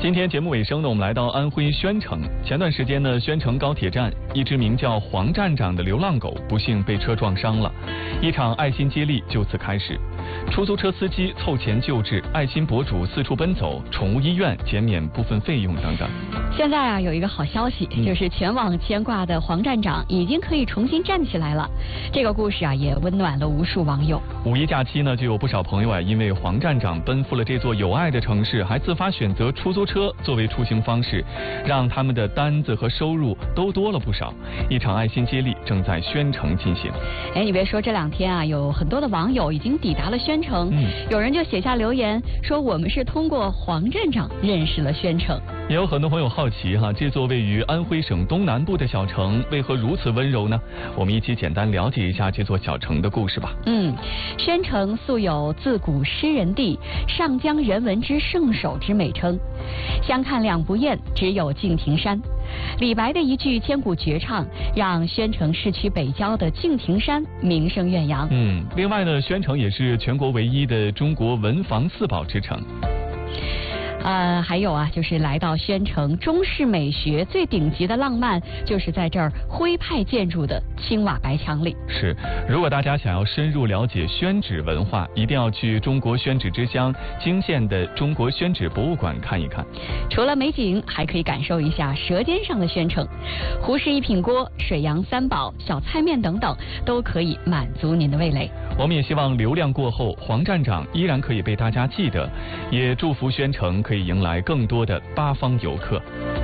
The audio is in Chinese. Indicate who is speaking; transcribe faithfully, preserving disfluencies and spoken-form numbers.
Speaker 1: 今天节目尾声呢，我们来到安徽宣城。前段时间呢，宣城高铁站一只名叫黄站长的流浪狗不幸被车撞伤了，一场爱心接力就此开始。出租车司机凑钱救治，爱心博主四处奔走，宠物医院减免部分费用等等。
Speaker 2: 现在啊，有一个好消息，嗯、就是全网牵挂的黄站长已经可以重新站起来了。这个故事啊，也温暖了无数网友。
Speaker 1: 五一假期呢，就有不少朋友啊，因为黄站长奔赴了这座有爱的城市，还自发选择出租车作为出行方式，让他们的单子和收入都多了不少。一场爱心接力正在宣城进行。
Speaker 2: 哎，你别说，这两天啊，有很多的网友已经抵达了宣城，嗯、有人就写下留言说，我们是通过黄站长认识了宣城。
Speaker 1: 也有很多朋友好奇哈，这座位于安徽省东南部的小城为何如此温柔呢？我们一起简单了解一下这座小城的故事吧。
Speaker 2: 嗯，宣城素有自古诗人地，上江人文之圣手之美称，相看两不厌，只有敬亭山。李白的一句千古绝唱，让宣城市区北郊的敬亭山名声远扬。
Speaker 1: 嗯，另外呢，宣城也是全国唯一的中国文房四宝之城。
Speaker 2: 呃，还有啊，就是来到宣城，中式美学最顶级的浪漫，就是在这儿徽派建筑的青瓦白墙里。
Speaker 1: 是，如果大家想要深入了解宣纸文化，一定要去中国宣纸之乡泾县的中国宣纸博物馆看一看。
Speaker 2: 除了美景，还可以感受一下舌尖上的宣城，胡氏一品锅、水杨三宝、小菜面等等，都可以满足您的味蕾。
Speaker 1: 我们也希望流量过后，黄站长依然可以被大家记得，也祝福宣城可以迎来更多的八方游客。